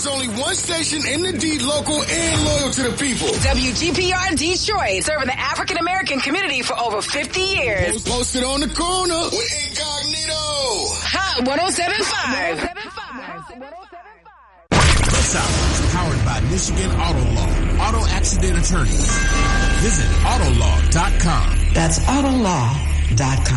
There's only one station in the D, local and loyal to the people. WGPR Detroit, serving the African American community for over 50 years. Posted on the corner with Incognito. Hot 107.5. This hour is powered by Michigan Auto Law, auto accident attorneys. Visit autolaw.com. That's autolaw.com.